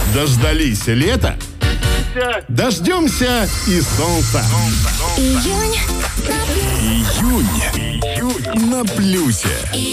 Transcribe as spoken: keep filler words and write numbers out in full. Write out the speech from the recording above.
Дождались лета? Дождемся и солнца. Июнь на плюсе. Июнь на плюсе.